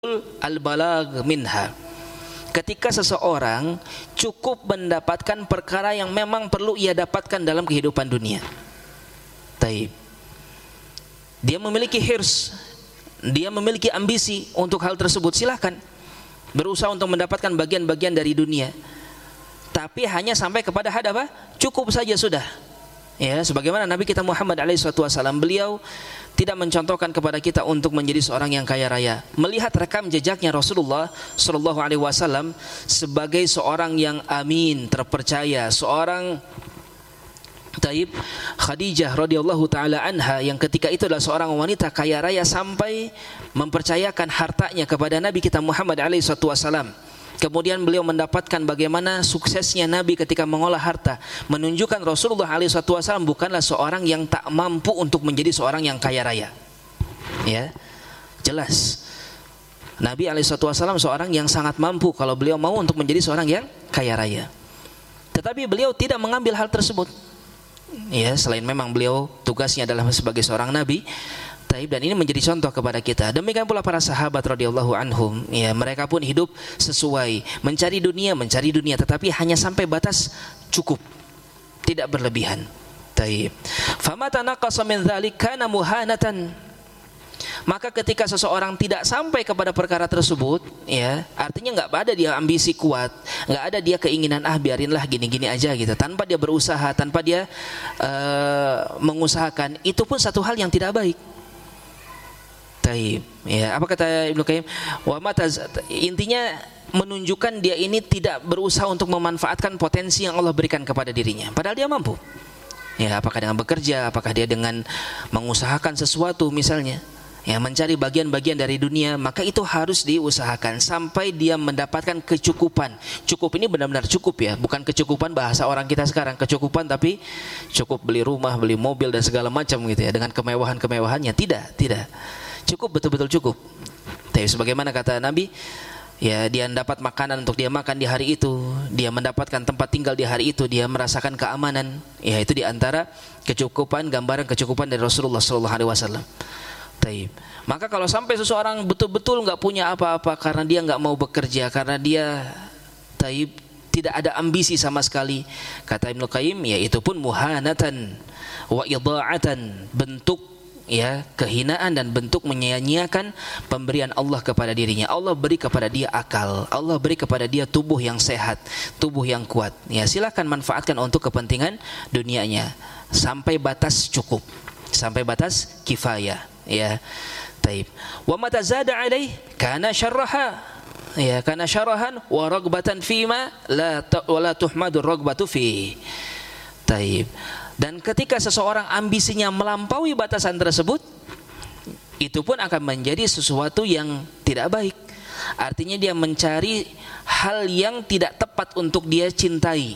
al-balagh minha. Ketika seseorang cukup mendapatkan perkara yang memang perlu ia dapatkan dalam kehidupan dunia. Taib. Dia memiliki hirs, dia memiliki ambisi untuk hal tersebut, silahkan berusaha untuk mendapatkan bagian-bagian dari dunia. Tapi hanya sampai kepada had apa? Cukup saja sudah. Ya, sebagaimana Nabi kita Muhammad SAW, beliau tidak mencontohkan kepada kita untuk menjadi seorang yang kaya raya. Melihat rekam jejaknya Rasulullah SAW sebagai seorang yang amin, terpercaya, seorang Taib, Khadijah radhiyallahu taala anha yang ketika itu adalah seorang wanita kaya raya sampai mempercayakan hartanya kepada Nabi kita Muhammad SAW. Kemudian beliau mendapatkan bagaimana suksesnya Nabi ketika mengolah harta, menunjukkan Rasulullah SAW bukanlah seorang yang tak mampu untuk menjadi seorang yang kaya raya. Ya, jelas. Nabi SAW seorang yang sangat mampu kalau beliau mau untuk menjadi seorang yang kaya raya. Tetapi beliau tidak mengambil hal tersebut. Ya, selain memang beliau tugasnya adalah sebagai seorang nabi. Dan ini menjadi contoh kepada kita. Demikian pula para sahabat radhiyallahu anhum, ya, mereka pun hidup sesuai mencari dunia, tetapi hanya sampai batas cukup, tidak berlebihan. Taib. Fama tanaqasa min dzalika kana muhanatan. Maka ketika seseorang tidak sampai kepada perkara tersebut, ya, artinya enggak ada dia ambisi kuat, enggak ada dia keinginan biarinlah gini-gini aja gitu, tanpa dia berusaha, tanpa dia mengusahakan, itu pun satu hal yang tidak baik. Taib. Ya, apa kata Ibnu Qayyim? Intinya menunjukkan dia ini tidak berusaha untuk memanfaatkan potensi yang Allah berikan kepada dirinya, padahal dia mampu. Ya, apakah dengan bekerja, apakah dia dengan mengusahakan sesuatu misalnya, ya, mencari bagian-bagian dari dunia, maka itu harus diusahakan sampai dia mendapatkan kecukupan. Cukup ini benar-benar cukup, ya, bukan kecukupan bahasa orang kita sekarang, kecukupan tapi cukup beli rumah, beli mobil dan segala macam gitu ya, dengan kemewahan-kemewahannya. Tidak. Cukup, betul-betul cukup. Tapi sebagaimana kata Nabi, ya, dia mendapat makanan untuk dia makan di hari itu, dia mendapatkan tempat tinggal di hari itu, dia merasakan keamanan. Ya, itu di antara kecukupan, gambaran kecukupan dari Rasulullah SAW. Taib. Maka kalau sampai seseorang betul-betul enggak punya apa-apa karena dia enggak mau bekerja, karena dia taib, tidak ada ambisi sama sekali, kata Ibnu Qayyim, ya, itu pun muhanatan wa idha'atan, bentuk, ya, kehinaan dan bentuk menyia-nyiakan pemberian Allah kepada dirinya. Allah beri kepada dia akal, Allah beri kepada dia tubuh yang sehat, tubuh yang kuat. Ya, silakan manfaatkan untuk kepentingan dunianya sampai batas cukup, sampai batas kifayah. Ya, taib. Wa mata zada alaih kana syarraha. Ya, kana syarahan wa ragbatan fima la tuhmadu ragbatu fi. Taib. Dan ketika seseorang ambisinya melampaui batasan tersebut, itu pun akan menjadi sesuatu yang tidak baik. Artinya dia mencari hal yang tidak tepat untuk dia cintai.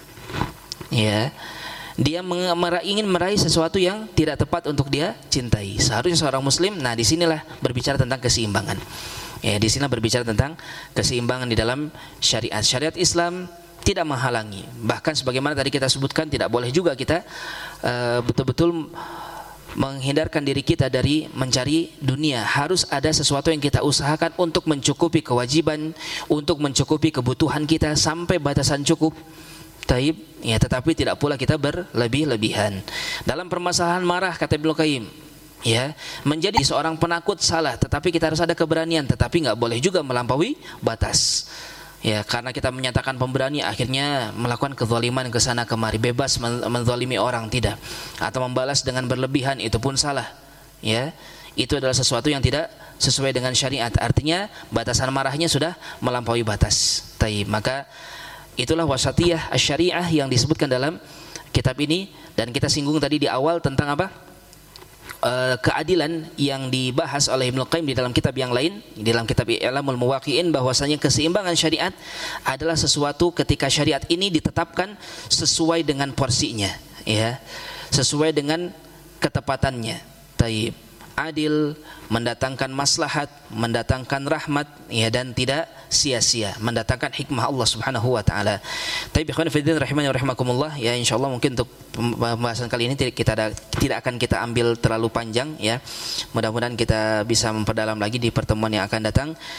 Ya, dia ingin meraih sesuatu yang tidak tepat untuk dia cintai. Seharusnya seorang muslim, nah disinilah berbicara tentang keseimbangan. Ya, di sini berbicara tentang keseimbangan di dalam syariat. Syariat Islam tidak menghalangi. Bahkan sebagaimana tadi kita sebutkan, tidak boleh juga kita betul-betul menghindarkan diri kita dari mencari dunia. Harus ada sesuatu yang kita usahakan untuk mencukupi kewajiban, untuk mencukupi kebutuhan kita sampai batasan cukup. Taib, ya, tetapi tidak pula kita berlebih-lebihan. Dalam permasalahan marah, kata Ibnu Qayyim, ya, menjadi seorang penakut salah, tetapi kita harus ada keberanian, tetapi enggak boleh juga melampaui batas. Ya, karena kita menyatakan pemberani akhirnya melakukan kezaliman ke sana kemari, bebas menzalimi orang, tidak, atau membalas dengan berlebihan, itu pun salah. Ya, itu adalah sesuatu yang tidak sesuai dengan syariat. Artinya batasan marahnya sudah melampaui batas. Taib. Maka itulah wasatiyah asy-syariah yang disebutkan dalam kitab ini, dan kita singgung tadi di awal tentang apa? Keadilan yang dibahas oleh Ibnu Qayyim di dalam kitab yang lain, di dalam kitab I'lamul Muwaqqi'in, bahwasanya keseimbangan syariat adalah sesuatu ketika syariat ini ditetapkan sesuai dengan porsinya, ya, sesuai dengan ketepatannya. Taib. Adil, mendatangkan maslahat, mendatangkan rahmat, ya, dan tidak sia-sia, mendatangkan hikmah Allah Subhanahu wa taala. Tapi ikhwan fillah rahimani wa rahimakumullah, ya, insyaallah mungkin untuk pembahasan kali ini tidak akan kita ambil terlalu panjang, ya. Mudah-mudahan kita bisa memperdalam lagi di pertemuan yang akan datang.